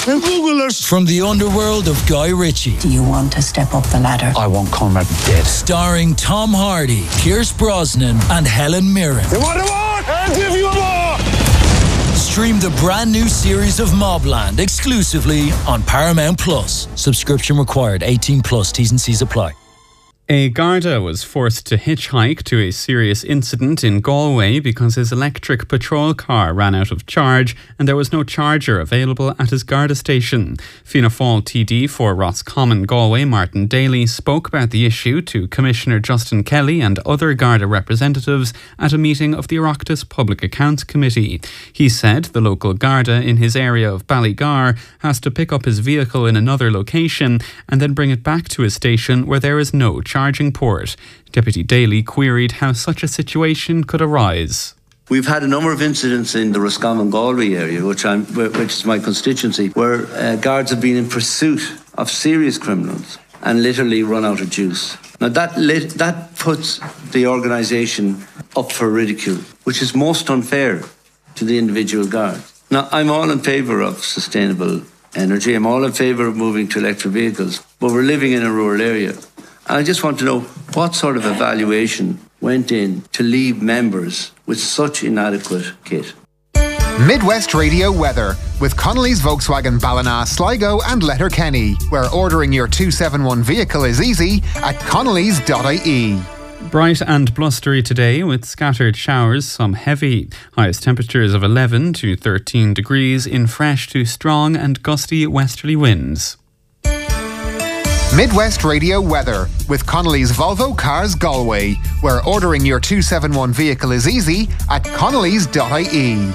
and Google it. From the underworld of Guy Ritchie. Do you want to step up the ladder? I want Conrad dead. Starring Tom Hardy, Pierce Brosnan and Helen Mirren. You want more? I'll give you more! Stream the brand new series of Mobland exclusively on Paramount Plus. Subscription required. 18 plus. T's and C's apply. A Garda was forced to hitchhike to a serious incident in Galway because his electric patrol car ran out of charge and there was no charger available at his Garda station. Fianna Fáil TD for Roscommon Galway, Martin Daly, spoke about the issue to Commissioner Justin Kelly and other Garda representatives at a meeting of the Oireachtas Public Accounts Committee. He said the local Garda in his area of Ballygar has to pick up his vehicle in another location and then bring it back to his station where there is no charging port. Deputy Daly queried how such a situation could arise. We've had a number of incidents in the Roscommon Galway area, which is my constituency, where guards have been in pursuit of serious criminals and literally run out of juice. Now that puts the organisation up for ridicule, which is most unfair to the individual guards. Now, I'm all in favour of sustainable energy. I'm all in favour of moving to electric vehicles, but we're living in a rural area. I just want to know what sort of evaluation went in to leave members with such inadequate kit. Midwest Radio weather with Connolly's Volkswagen Ballina, Sligo and Letterkenny, where ordering your 271 vehicle is easy at connolly's.ie. Bright and blustery today with scattered showers, some heavy. Highest temperatures of 11 to 13 degrees in fresh to strong and gusty westerly winds. Midwest Radio weather with Connolly's Volvo Cars Galway, where ordering your 271 vehicle is easy at connolly's.ie.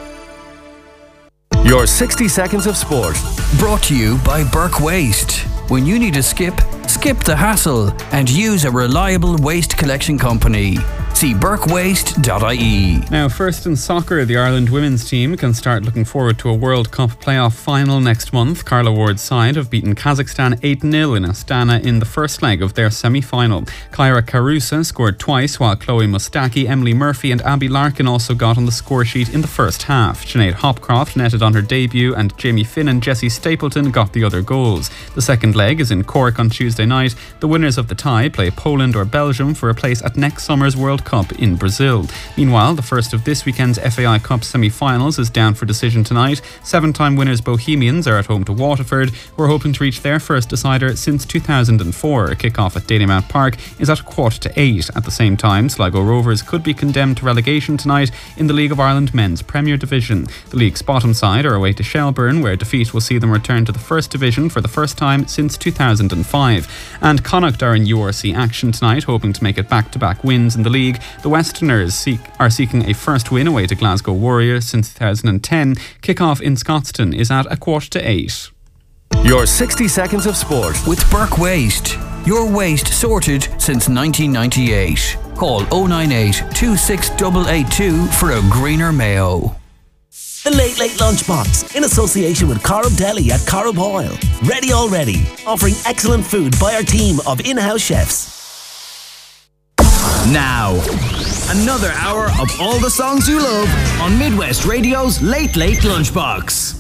Your 60 seconds of sport. Brought to you by Burke Waste. When you need a skip the hassle and use a reliable waste collection company. See burkewaste.ie. Now, first in soccer, the Ireland women's team can start looking forward to a World Cup playoff final next month. Carla Ward's side have beaten Kazakhstan 8-0 in Astana in the first leg of their semi-final. Kyra Carusa scored twice, while Chloe Mustaki, Emily Murphy and Abby Larkin also got on the score sheet in the first half. Sinead Hopcroft netted on her debut and Jamie Finn and Jessie Stapleton got the other goals. The second leg is in Cork on Tuesday night. The winners of the tie play Poland or Belgium for a place at next summer's World Cup in Brazil. Meanwhile, the first of this weekend's FAI Cup semi-finals is down for decision tonight. 7-time winners Bohemians are at home to Waterford, who are hoping to reach their first decider since 2004. Kick-off at Dalymount Park is at 7:45. At the same time, Sligo Rovers could be condemned to relegation tonight in the League of Ireland Men's Premier Division. The league's bottom side are away to Shelbourne, where defeat will see them return to the First Division for the first time since 2005. And Connacht are in URC action tonight, hoping to make it back-to-back wins in the league. The Westerners are seeking a first win away to Glasgow Warriors since 2010. Kick-off in Scotstoun is at 7:45. Your 60 seconds of sport. With Burke Waste. Your waste sorted since 1998. Call 098 26882 for a greener Mayo. The Late Late Lunchbox, in association with Corrib Deli at Corrib Oil. Ready already, offering excellent food by our team of in-house chefs. Now, another hour of all the songs you love on Midwest Radio's Late Late Lunchbox.